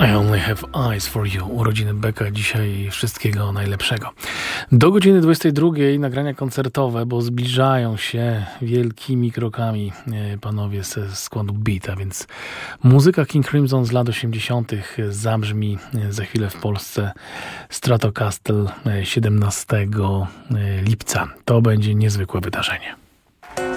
I only have eyes for you. Urodziny Beka, dzisiaj wszystkiego najlepszego. Do godziny 22 nagrania koncertowe, bo zbliżają się wielkimi krokami panowie ze składu Beat, a więc muzyka King Crimson z lat 80. zabrzmi za chwilę w Polsce Stratocaster 17 lipca. To będzie niezwykłe wydarzenie.